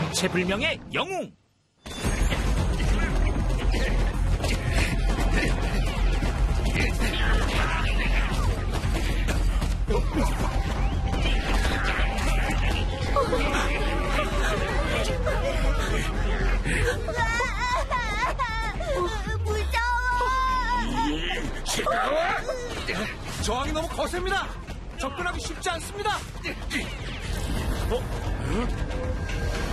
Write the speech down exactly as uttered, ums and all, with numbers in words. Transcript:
정체불명의 영웅. 저항이 너무 거셉니다. 접근하기 쉽지 않습니다. 어?